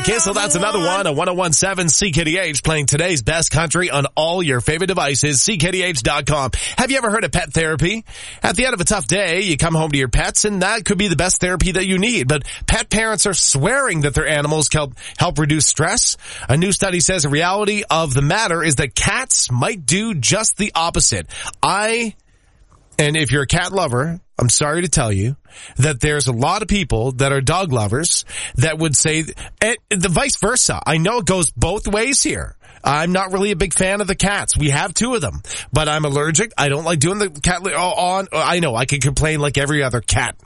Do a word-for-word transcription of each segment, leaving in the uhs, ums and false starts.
Okay, so that's another one, a one oh one seven C K D H, playing today's best country on all your favorite devices, C K D H dot com. Have you ever heard of pet therapy? At the end of a tough day, you come home to your pets, and that could be the best therapy that you need. But pet parents are swearing that their animals help, help reduce stress. A new study says the reality of the matter is that cats might do just the opposite. I, and if you're a cat lover, I'm sorry to tell you that there's a lot of people that are dog lovers that would say, and the vice versa. I know it goes both ways here. I'm not really a big fan of the cats. We have two of them, but I'm allergic. I don't like doing the cat on. I know I can complain like every other cat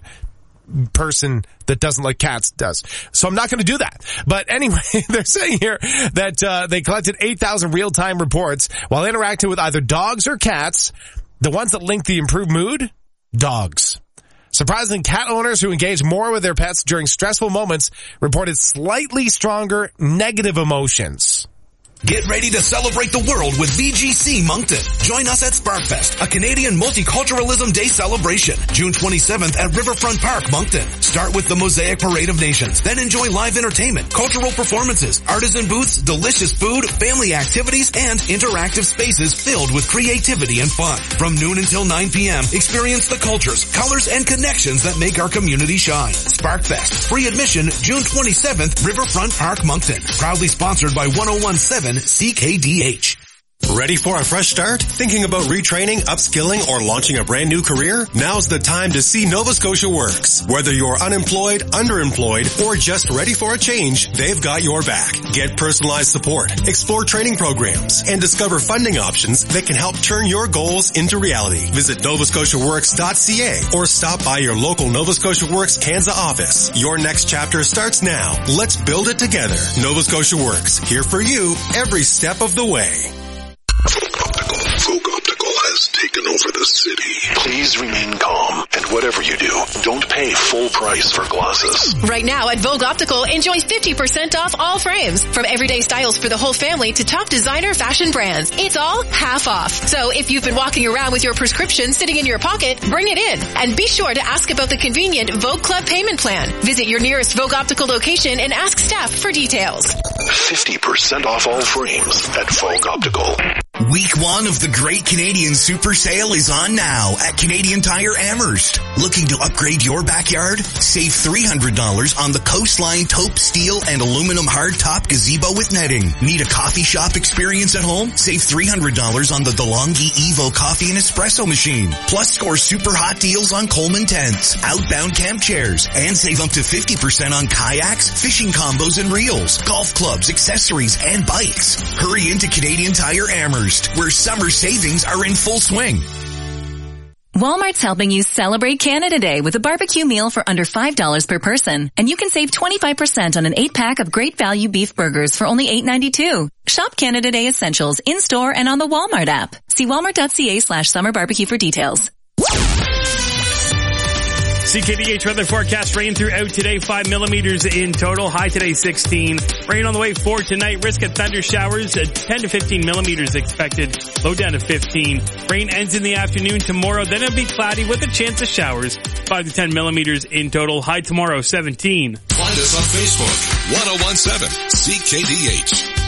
person that doesn't like cats does. So I'm not going to do that. But anyway, they're saying here that uh, they collected eight thousand real-time reports while interacting with either dogs or cats. The ones that link the improved mood, dogs. Surprisingly, cat owners who engage more with their pets during stressful moments reported slightly stronger negative emotions. Get ready to celebrate the world with V G C Moncton. Join us at SparkFest, a Canadian Multiculturalism Day celebration, June twenty-seventh at Riverfront Park, Moncton. Start with the Mosaic Parade of Nations, then enjoy live entertainment, cultural performances, artisan booths, delicious food, family activities, and interactive spaces filled with creativity and fun. From noon until nine p.m., experience the cultures, colors, and connections that make our community shine. SparkFest, free admission, June twenty-seventh, Riverfront Park, Moncton. Proudly sponsored by one oh one seven C K D H. Ready for a fresh start? Thinking about retraining, upskilling, or launching a brand new career? Now's the time to see Nova Scotia Works. Whether you're unemployed, underemployed, or just ready for a change, they've got your back. Get personalized support, explore training programs, and discover funding options that can help turn your goals into reality. Visit nova scotia works dot c a or stop by your local Nova Scotia Works Kansa office. Your next chapter starts now. Let's build it together. Nova Scotia Works, here for you every step of the way. Folk Optical has taken over the city. Please remain calm, and whatever you do, don't pay full price for glasses. Right now at Vogue Optical, enjoy fifty percent off all frames. From everyday styles for the whole family to top designer fashion brands. It's all half off. So if you've been walking around with your prescription sitting in your pocket, bring it in. And be sure to ask about the convenient Vogue Club payment plan. Visit your nearest Vogue Optical location and ask staff for details. fifty percent off all frames at Vogue Optical. Week one of the Great Canadian Super Sale is on now at Canadian Tire Amherst. Looking to upgrade your backyard? Save three hundred dollars on the Coastline taupe steel and aluminum hardtop gazebo with netting. Need a coffee shop experience at home? Save three hundred dollars on the DeLonghi Evo coffee and espresso machine. Plus score super hot deals on Coleman tents, outbound camp chairs, and save up to fifty percent on kayaks, fishing combos and reels, golf clubs, accessories, and bikes. Hurry into Canadian Tire Amherst, where summer savings are in full swing. Walmart's helping you celebrate Canada Day with a barbecue meal for under five dollars per person. And you can save twenty-five percent on an eight-pack of great value beef burgers for only eight ninety-two. Shop Canada Day essentials in-store and on the Walmart app. See walmart.ca slash summer barbecue for details. C K D H weather forecast: rain throughout today, five millimeters in total. High today, sixteen. Rain on the way for tonight. Risk of thunder showers, ten to fifteen millimeters expected. Low down to fifteen. Rain ends in the afternoon tomorrow. Then it'll be cloudy with a chance of showers. five to ten millimeters in total. High tomorrow, seventeen. Find us on Facebook. one oh one seven C K D H.